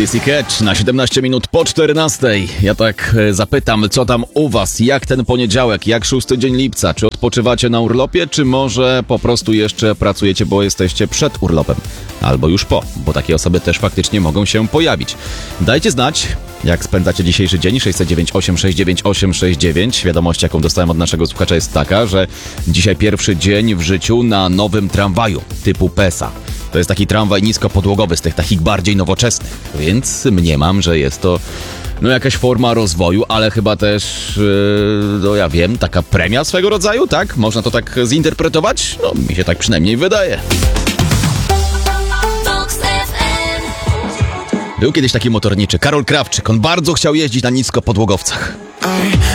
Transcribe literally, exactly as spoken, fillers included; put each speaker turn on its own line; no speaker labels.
C C Catch na siedemnaście minut po czternastej. Ja tak e, zapytam, co tam u was? Jak ten poniedziałek? Jak szósty dzień lipca? Czy odpoczywacie na urlopie, czy może po prostu jeszcze pracujecie, bo jesteście przed urlopem? Albo już po, bo takie osoby też faktycznie mogą się pojawić. Dajcie znać, jak spędzacie dzisiejszy dzień. sześć dziewięć osiem sześć dziewięć osiem sześć dziewięć. Wiadomość, jaką dostałem od naszego słuchacza, jest taka, że dzisiaj pierwszy dzień w życiu na nowym tramwaju typu PESA. To jest taki tramwaj niskopodłogowy, z tych takich bardziej nowoczesnych, więc mniemam, że jest to no jakaś forma rozwoju, ale chyba też, yy, no ja wiem, taka premia swego rodzaju, tak? Można to tak zinterpretować? No, mi się tak przynajmniej wydaje. Był kiedyś taki motorniczy, Karol Krawczyk. On bardzo chciał jeździć na niskopodłogowcach.